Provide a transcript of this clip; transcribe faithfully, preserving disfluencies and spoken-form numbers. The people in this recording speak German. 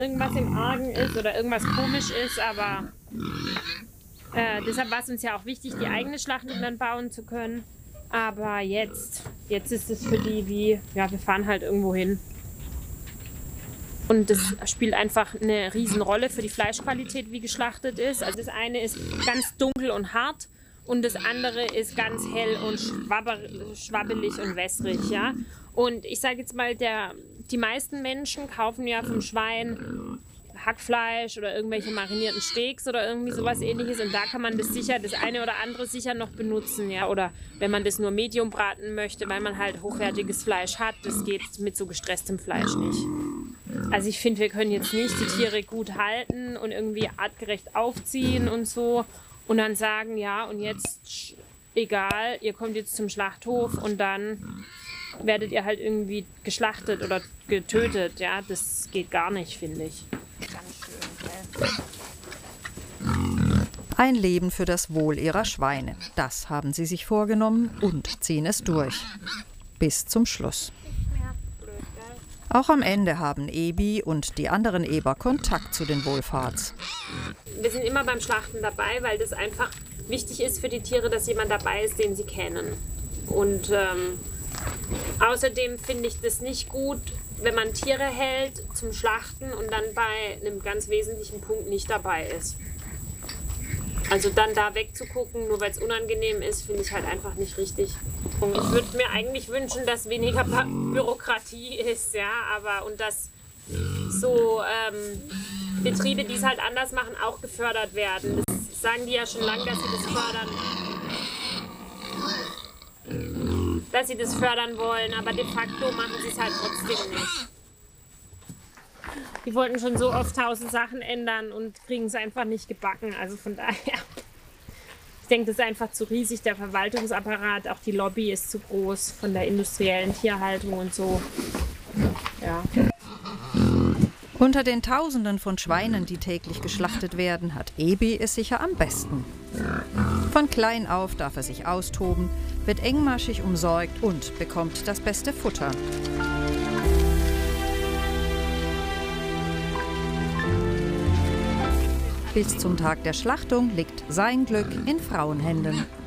irgendwas im Argen ist oder irgendwas komisch ist, aber äh, deshalb war es uns ja auch wichtig, die eigene Schlachtung dann bauen zu können. Aber jetzt, jetzt ist es für die wie, ja, wir fahren halt irgendwo hin. Und das spielt einfach eine Riesenrolle für die Fleischqualität, wie geschlachtet ist. Also das eine ist ganz dunkel und hart und das andere ist ganz hell und schwabber, schwabbelig und wässrig, ja. Und ich sage jetzt mal, der, die meisten Menschen kaufen ja vom Schwein Hackfleisch oder irgendwelche marinierten Steaks oder irgendwie sowas Ähnliches und da kann man das sicher, das eine oder andere sicher noch benutzen, ja. Oder wenn man das nur Medium braten möchte, weil man halt hochwertiges Fleisch hat, das geht mit so gestresstem Fleisch nicht. Also ich finde, wir können jetzt nicht die Tiere gut halten und irgendwie artgerecht aufziehen und so und dann sagen, ja und jetzt egal, ihr kommt jetzt zum Schlachthof und dann werdet ihr halt irgendwie geschlachtet oder getötet, ja, das geht gar nicht, finde ich. Ganz schön, gell? Ein Leben für das Wohl ihrer Schweine. Das haben sie sich vorgenommen und ziehen es durch. Bis zum Schluss. Auch am Ende haben Ebi und die anderen Eber Kontakt zu den Wohlfahrts. Wir sind immer beim Schlachten dabei, weil das einfach wichtig ist für die Tiere, dass jemand dabei ist, den sie kennen. Und ähm, außerdem finde ich das nicht gut, wenn man Tiere hält zum Schlachten und dann bei einem ganz wesentlichen Punkt nicht dabei ist. Also dann da wegzugucken, nur weil es unangenehm ist, finde ich halt einfach nicht richtig. Und ich würde mir eigentlich wünschen, dass weniger Bürokratie ist, ja, aber und dass so ähm, Betriebe, die es halt anders machen, auch gefördert werden. Das sagen die ja schon lange, dass sie das fördern. dass sie das fördern wollen, aber de facto machen sie es halt trotzdem nicht. Die wollten schon so oft tausend Sachen ändern und kriegen es einfach nicht gebacken, also von daher. Ich denke, das ist einfach zu riesig, der Verwaltungsapparat, auch die Lobby ist zu groß von der industriellen Tierhaltung und so. Ja. Unter den Tausenden von Schweinen, die täglich geschlachtet werden, hat Ebi es sicher am besten. Von klein auf darf er sich austoben, wird engmaschig umsorgt und bekommt das beste Futter. Bis zum Tag der Schlachtung liegt sein Glück in Frauenhänden.